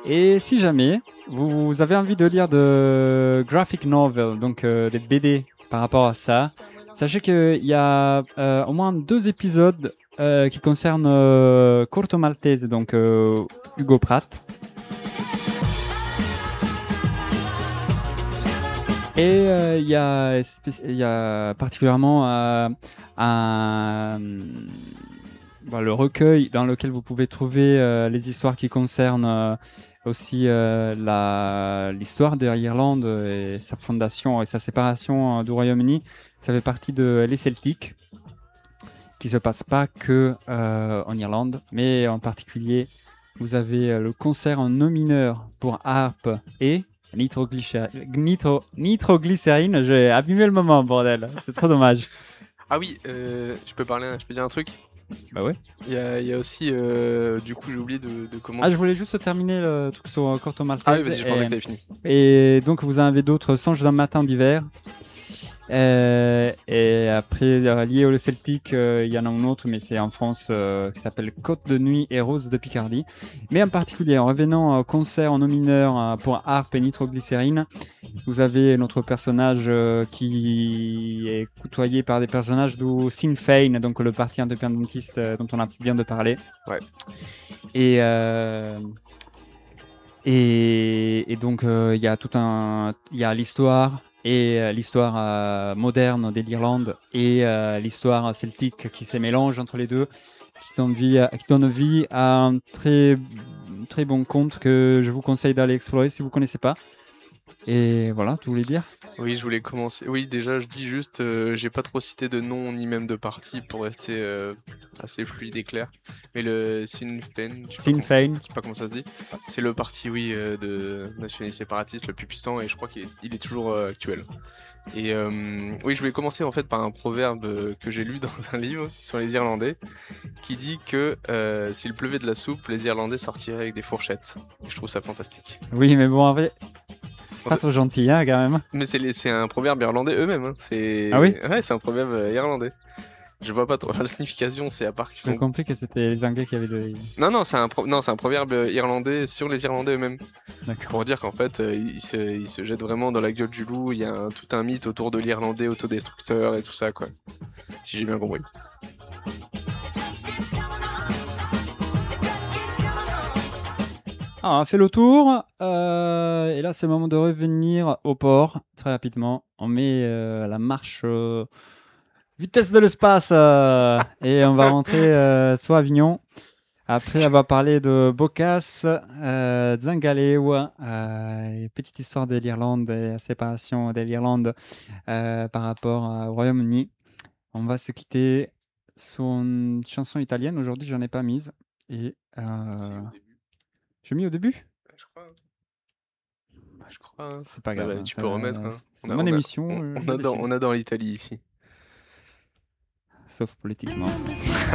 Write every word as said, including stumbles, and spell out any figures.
Et si jamais vous, vous avez envie de lire de graphic novel, donc euh, des B D par rapport à ça, sachez qu'il y a euh, au moins deux épisodes euh, qui concernent euh, Corto Maltese, donc euh, Hugo Pratt. Et euh, il y, a spé- il y a particulièrement euh, un, bah, le recueil dans lequel vous pouvez trouver euh, les histoires qui concernent euh, aussi euh, la, l'histoire de l'Irlande et sa fondation et sa séparation euh, du Royaume-Uni. Ça fait partie de Les Celtiques, qui se passe pas que euh, en Irlande, mais en particulier, vous avez euh, le concert en no mineur pour harpe et nitroglycérine. Nitro, nitroglycérine, j'ai abîmé le moment, bordel. C'est trop dommage. Ah oui, euh, je peux parler, je peux dire un truc. Bah ouais. Il y a, il y a aussi, euh, du coup, j'ai oublié de, de commencer. Ah, je voulais juste terminer le truc sur Corto Maltese. Ah oui, vas-y, je pensais et, que t'avais fini. et donc, vous en avez d'autres, Songe d'un matin d'hiver. Euh, et après, euh, lié au Celtic, euh, il y en a un autre, mais c'est en France, euh, qui s'appelle Côte de nuit et Rose de Picardie. Mais en particulier, en revenant au concert en no mineur euh, pour harpe et nitroglycérine, vous avez notre personnage euh, qui est côtoyé par des personnages du Sinn Féin, donc le parti indépendantiste euh, dont on a bien de parler. Ouais. Et euh, et, et donc il euh, y a tout un, il y a l'histoire et euh, l'histoire euh, moderne de l'Irlande et euh, l'histoire celtique qui se mélange entre les deux, qui donne vie, à, qui donne vie à un très très bon conte que je vous conseille d'aller explorer si vous connaissez pas. Et voilà, tu voulais dire? Oui, je voulais commencer. Oui, déjà, je dis juste, euh, j'ai pas trop cité de nom ni même de parti pour rester euh, assez fluide et clair. Mais le Sinn Féin, je sais pas Sinn comment- Féin. je sais pas comment ça se dit. C'est le parti, oui, euh, de nationalistes séparatistes le plus puissant et je crois qu'il est, il est toujours euh, actuel. Et euh, oui, je voulais commencer en fait par un proverbe euh, que j'ai lu dans un livre sur les Irlandais qui dit que euh, s'il pleuvait de la soupe, les Irlandais sortiraient avec des fourchettes. Et je trouve ça fantastique. Oui, mais bon, en vrai, c'est pas trop gentil, hein, quand même. Mais c'est, les- c'est un proverbe irlandais eux-mêmes. Hein. C'est... Ah oui? Ouais, c'est un proverbe euh, irlandais. Je vois pas trop la signification, c'est à part qu'ils J'ai sont. compris que c'était les Anglais qui avaient de... Non, non, c'est un, pro- non, c'est un proverbe euh, irlandais sur les Irlandais eux-mêmes. D'accord. Pour dire qu'en fait, euh, ils, se, ils se jettent vraiment dans la gueule du loup. Il y a un- tout un mythe autour de l'Irlandais autodestructeur et tout ça, quoi. Si j'ai bien compris. Ah, on a fait le tour, euh, et là c'est le moment de revenir au port, très rapidement. On met euh, la marche euh, vitesse de l'espace, euh, et on va rentrer euh, sur Avignon. Après avoir parlé de Bocas, euh, Zangaleu, euh, petite histoire de l'Irlande et la séparation de l'Irlande euh, par rapport euh, au Royaume-Uni. On va se quitter sur une chanson italienne. Aujourd'hui, j'en ai pas mise. Et euh, j'ai mis au début. Je crois. Je crois. Hein. C'est pas Bah, grave. bah, hein, tu ça- peux remettre. Hein. C'est On a, mon on a, émission. on, euh, on je a dans, décide. on a dans l'Italie ici. Sauf politiquement.